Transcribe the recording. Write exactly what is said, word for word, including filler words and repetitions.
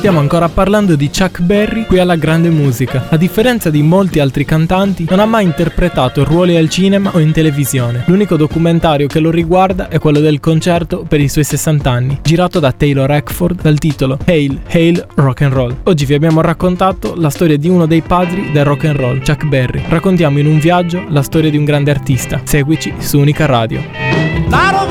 Stiamo ancora parlando di Chuck Berry qui alla Grande Musica. A differenza di molti altri cantanti, non ha mai interpretato ruoli al cinema o in televisione. L'unico documentario che lo riguarda è quello del concerto per i suoi sessanta anni, girato da Taylor Hackford dal titolo Hail, Hail Rock and Roll. Oggi vi abbiamo raccontato la storia di uno dei padri del rock and roll, Chuck Berry. Raccontiamo in un viaggio la storia di un grande artista. Seguici su Unica Radio.